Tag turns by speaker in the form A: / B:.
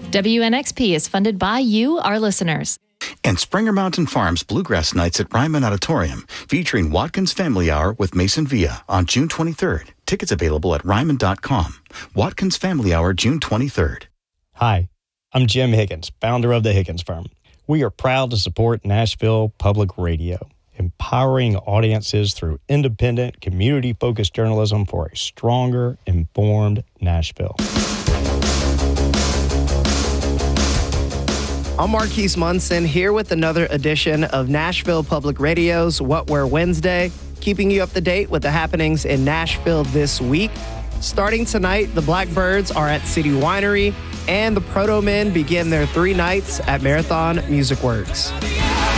A: WNXP is funded by you, our listeners.
B: And Springer Mountain Farms Bluegrass Nights at Ryman Auditorium, featuring Watkins Family Hour with Mason Villa on June 23rd. Tickets available at ryman.com. Watkins Family Hour, June 23rd.
C: Hi, I'm Jim Higgins, founder of the Higgins Firm. We are proud to support Nashville Public Radio, empowering audiences through independent, community-focused journalism for a stronger, informed Nashville.
D: I'm Marquise Munson here with another edition of Nashville Public Radio's What Where Wednesday, keeping you up to date with the happenings in Nashville this week. Starting tonight, the Blackbirds are at City Winery, and the Proto Men begin their 3 nights at Marathon Music Works.